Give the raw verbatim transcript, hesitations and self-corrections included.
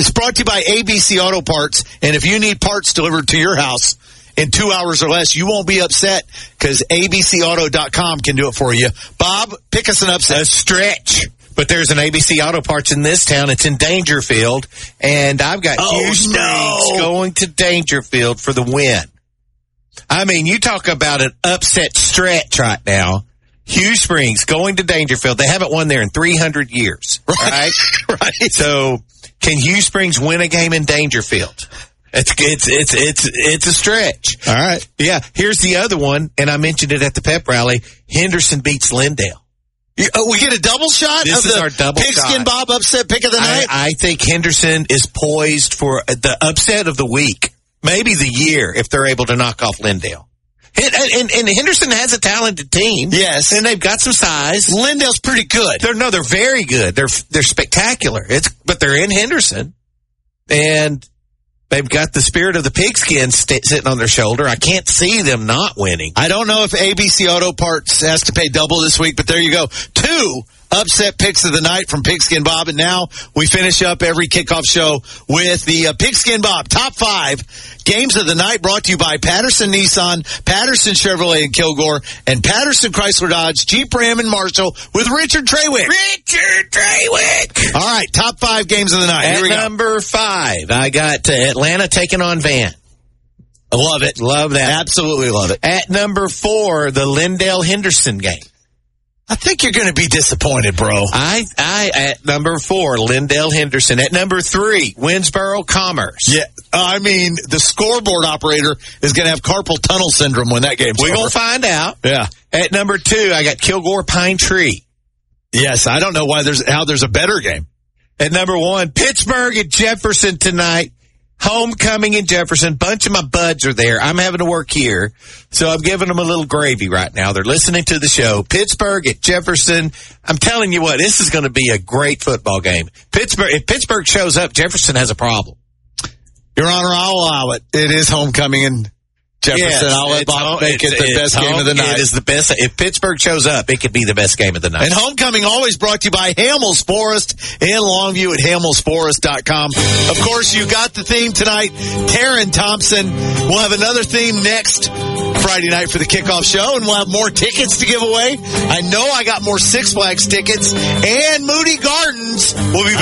It's brought to you by A B C Auto Parts, and if you need parts delivered to your house in two hours or less, you won't be upset because A B C auto dot com can do it for you. Bob, pick us an upset. A stretch. But there's an A B C Auto Parts in this town. It's in Dangerfield, and I've got Oh, Hugh Springs no. going to Dangerfield for the win. I mean, you talk about an upset stretch right now. Hugh Springs going to Dangerfield. They haven't won there in three hundred years, right? Right. So, can Hugh Springs win a game in Dangerfield? It's it's it's it's it's a stretch. All right. Yeah. Here's the other one, and I mentioned it at the pep rally. Henderson beats Lindale. You, oh, we get a double shot This of is the our double Pigskin shot. Bob upset pick of the night? I, I think Henderson is poised for the upset of the week, maybe the year, if they're able to knock off Lindale. And, and, and Henderson has a talented team. Yes. And they've got some size. Lindale's pretty good. They're, no, they're very good. They're they're spectacular. It's but they're in Henderson, and they've got the spirit of the pigskin st- sitting on their shoulder. I can't see them not winning. I don't know if A B C Auto Parts has to pay double this week, but there you go. Two upset picks of the night from Pigskin Bob, and now we finish up every kickoff show with the uh, Pigskin Bob top five games of the night, brought to you by Patterson Nissan, Patterson Chevrolet in Kilgore, and Patterson Chrysler Dodge, Jeep Ram and Marshall with Richard Trawick. Richard Trawick. All right, top five games of the night. At Here we go. number five, I got uh, Atlanta taking on Van. I love it. Love that. Absolutely love it. At number four, the Lindale-Henderson game. I think you're going to be disappointed, bro. I, I, at number four, Lindale-Henderson. At number three, Winsboro-Commerce. Yeah, I mean, the scoreboard operator is going to have carpal tunnel syndrome when that game's We're over. going to find out. Yeah. At number two, I got Kilgore-Pine Tree. Yes, I don't know why there's how there's a better game. At number one, Pittsburgh at Jefferson tonight. Homecoming in Jefferson. Bunch of my buds are there. I'm having to work here, so I'm giving them a little gravy right now. They're listening to the show. Pittsburgh at Jefferson. I'm telling you what, this is going to be a great football game. Pittsburgh, if Pittsburgh shows up, Jefferson has a problem. Your Honor, I'll allow it. It is homecoming in Jefferson. Yes, I'll let it's Bob home- make it it's- the it's best game home- of the night. It is the best. If Pittsburgh shows up, it could be the best game of the night. And homecoming always brought to you by Hamels Forest in Longview at hamels forest dot com. Of course, you got the theme tonight. Taryn Thompson. We'll have another theme next Friday night for the kickoff show, and we'll have more tickets to give away. I know I got more Six Flags tickets, and Moody Gardens will be back.